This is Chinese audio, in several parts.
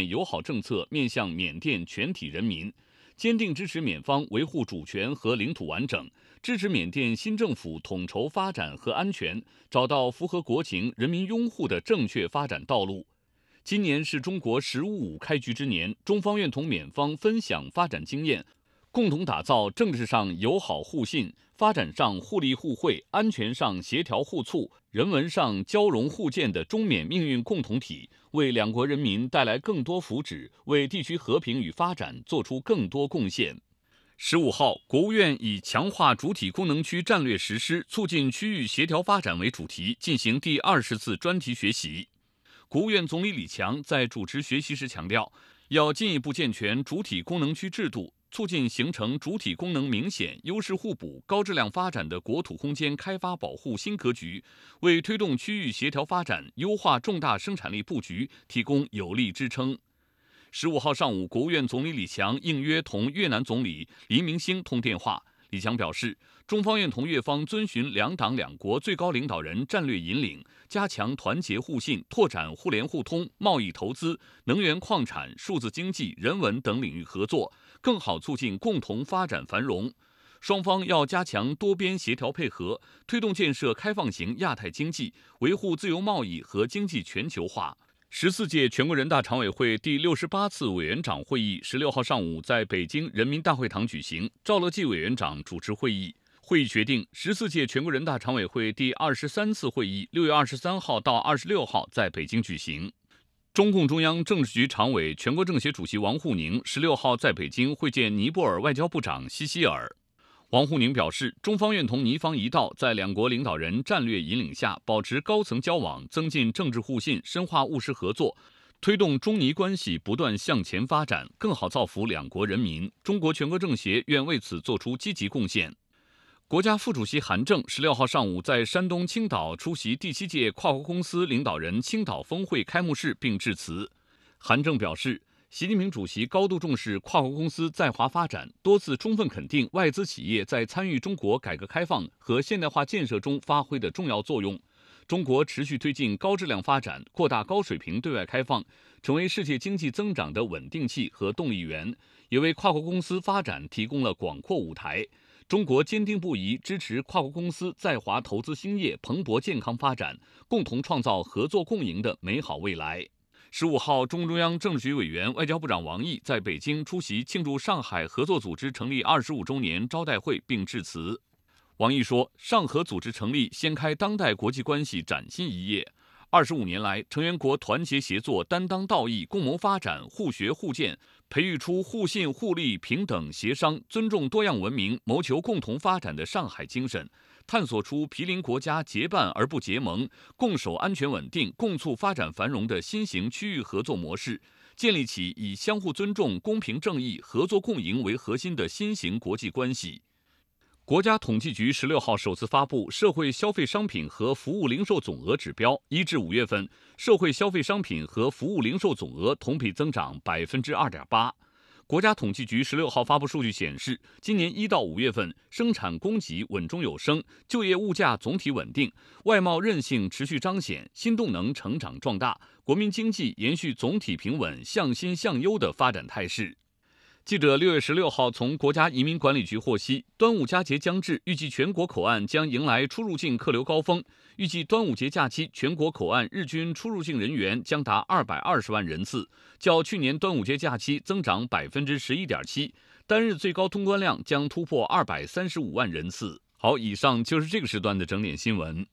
面友好政策面向缅甸全体人民，坚定支持缅方维护主权和领土完整，支持缅甸新政府统筹发展和安全，找到符合国情、人民拥护的正确发展道路。今年是中国“15+5”开局之年，中方愿同缅方分享发展经验，共同打造政治上友好互信、发展上互利互惠、安全上协调互促、人文上交融互鉴的中缅命运共同体，为两国人民带来更多福祉，为地区和平与发展做出更多贡献。15号，国务院以强化主体功能区战略实施，促进区域协调发展为主题，进行第20次专题学习。国务院总理李强在主持学习时强调，要进一步健全主体功能区制度，促进形成主体功能明显、优势互补、高质量发展的国土空间开发保护新格局，为推动区域协调发展、优化重大生产力布局提供有力支撑。15号上午，国务院总理李强应约同越南总理黎明星通电话。李强表示，中方愿同越方遵循两党两国最高领导人战略引领，加强团结互信，拓展互联互通、贸易投资、能源矿产、数字经济、人文等领域合作，更好促进共同发展繁荣。双方要加强多边协调配合，推动建设开放型亚太经济，维护自由贸易和经济全球化。14届全国人大常委会第68次委员长会议16号上午在北京人民大会堂举行，赵乐际委员长主持会议。会议决定，14届全国人大常委会第23次会议6月23号到26号在北京举行。中共中央政治局常委、全国政协主席王沪宁16号在北京会见尼泊尔外交部长西希尔。王沪宁表示，中方愿同尼方一道，在两国领导人战略引领下，保持高层交往，增进政治互信，深化务实合作，推动中尼关系不断向前发展，更好造福两国人民。中国全国政协愿为此做出积极贡献。国家副主席韩正16号上午在山东青岛出席第7届跨国公司领导人青岛峰会开幕式并致辞。韩正表示，习近平主席高度重视跨国公司在华发展，多次充分肯定外资企业在参与中国改革开放和现代化建设中发挥的重要作用。中国持续推进高质量发展，扩大高水平对外开放，成为世界经济增长的稳定器和动力源，也为跨国公司发展提供了广阔舞台。中国坚定不移支持跨国公司在华投资兴业蓬勃健康发展，共同创造合作共赢的美好未来。15号，中共中央政治局委员、外交部长王毅在北京出席庆祝上海合作组织成立25周年招待会并致辞。王毅说，上合组织成立掀开当代国际关系崭新一页。25年来，成员国团结协作、担当道义、共谋发展、互学互鉴，培育出互信互利、平等协商、尊重多样文明、谋求共同发展的上海精神，探索出毗邻国家结伴而不结盟、共守安全稳定、共促发展繁荣的新型区域合作模式，建立起以相互尊重、公平正义、合作共赢为核心的新型国际关系。国家统计局16号首次发布社会消费商品和服务零售总额指标，1至5月份，社会消费商品和服务零售总额同比增长2.8%。国家统计局16号发布数据显示，今年1到5月份，生产供给稳中有升，就业物价总体稳定，外贸韧性持续彰显，新动能成长壮大，国民经济延续总体平稳、向新向优的发展态势。记者6月16号从国家移民管理局获悉，端午佳节将至，预计全国口岸将迎来出入境客流高峰。预计端午节假期全国口岸日均出入境人员将达220万人次，较去年端午节假期增长11.7%，单日最高通关量将突破235万人次。好，以上就是这个时段的整点新闻。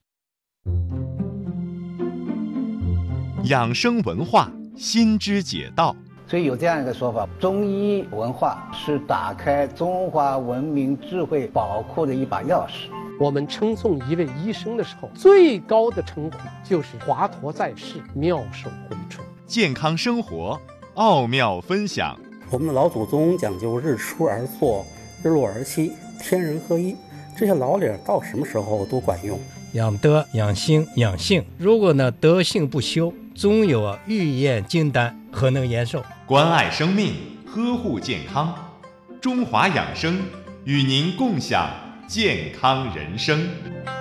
养生文化，新知解道。 所以有这样一个说法，中医文化是打开中华文明智慧宝库的一把钥匙。 我们称颂一位医生的时候，最高的称呼就是华佗在世，妙手回春。 健康生活奥妙分享。 我们的老祖宗讲究日出而作，日落而息，天人合一，这些老理到什么时候都管用。 养德、养心、养性，如果呢德性不修，终有欲验金丹，何能延寿？ 关爱生命，呵护健康，中华养生与您共享健康人生。